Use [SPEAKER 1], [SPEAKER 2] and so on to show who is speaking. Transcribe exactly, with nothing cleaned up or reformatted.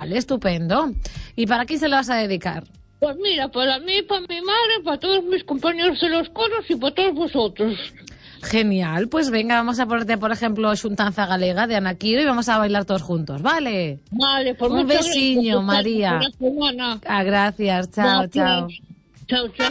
[SPEAKER 1] Vale, estupendo. ¿Y para quién se lo vas a dedicar?
[SPEAKER 2] Pues mira, para mí, para mi madre, para todos mis compañeros de los coros y para todos vosotros.
[SPEAKER 1] Genial, pues venga, vamos a ponerte, por ejemplo, Xuntanza Galega de Ana Quiro y vamos a bailar todos juntos, ¿vale?
[SPEAKER 2] Vale, pues
[SPEAKER 1] un
[SPEAKER 2] muchas
[SPEAKER 1] besiño,
[SPEAKER 2] gracias,
[SPEAKER 1] María.
[SPEAKER 2] por la semana.
[SPEAKER 1] Ah, gracias, chao,
[SPEAKER 2] Gracias.
[SPEAKER 1] chao.
[SPEAKER 2] Chao, chao.